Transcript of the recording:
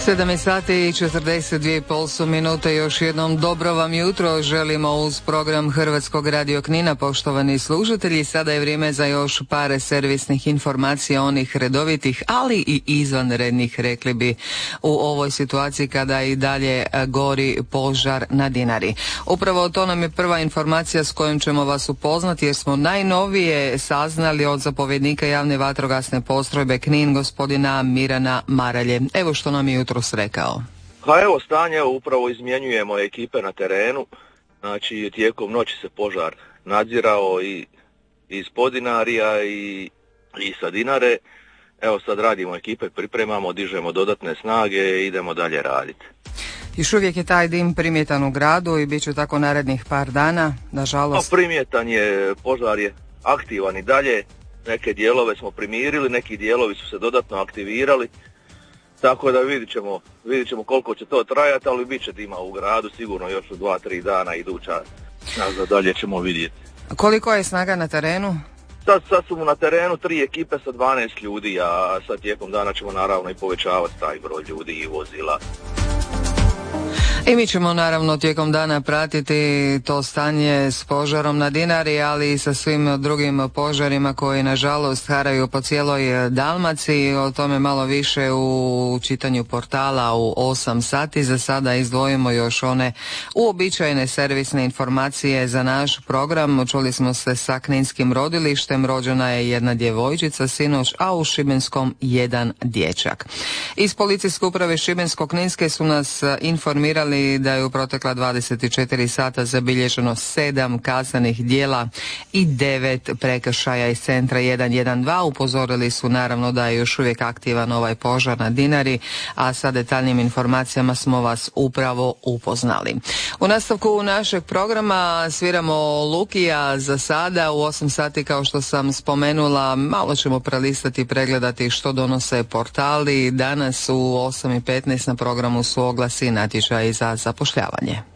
7 sati i 42,5 minute. Još jednom dobro vam jutro želimo uz program Hrvatskog radio Knina, poštovani slušatelji. Sada je vrijeme za još par servisnih informacija, onih redovitih, ali i izvanrednih, rekli bi, u ovoj situaciji kada i dalje gori požar na Dinari. Upravo to nam je prva informacija s kojom ćemo vas upoznati, jer smo najnovije saznali od zapovjednika javne vatrogasne postrojbe Knin, gospodina Mirana Maralje. Evo što nam je jutros rekao. Pa evo stanje, upravo izmjenjujemo ekipe na terenu, znači tijekom noći se požar nadzirao i iz Podinarija i sa Dinare. Evo sad radimo ekipe, pripremamo, dižemo dodatne snage i idemo dalje raditi. Još uvijek je taj dim primjetan u gradu i bit će tako narednih par dana, nažalost. No, primjetan je, požar je aktivan i dalje, neke dijelove smo primirili, neki dijelovi su se dodatno aktivirali. Tako da vidit ćemo koliko će to trajati, ali bit će dima u gradu sigurno još u 2-3 dana iduća. Nazad dalje ćemo vidjeti. Koliko je snaga na terenu? Sad su na terenu 3 ekipe sa 12 ljudi, a sad tijekom dana ćemo naravno i povećavati taj broj ljudi i vozila. I mi ćemo naravno tijekom dana pratiti to stanje s požarom na Dinari, ali i sa svim drugim požarima koji nažalost haraju po cijeloj Dalmaciji. O tome malo više u čitanju portala u 8 sati. Za sada izdvojimo još one uobičajene servisne informacije za naš program. Čuli smo se sa kninskim rodilištem, rođena je jedna djevojčica sinoć, a u Šibenskom jedan dječak. Iz policijske uprave Šibensko-kninske su nas informirali da je u protekla 24 sata zabilježeno 7 kaznenih djela i 9 prekršaja iz centra 112. Upozorili su naravno da je još uvijek aktivan ovaj požar na Dinari, a sa detaljnim informacijama smo vas upravo upoznali. U nastavku našeg programa sviramo Lukija. Za sada u 8 sati, kao što sam spomenula, malo ćemo prelistati i pregledati što donose portali. Danas u 8:15 na programu su oglasi i natječaji za zapošljavanje.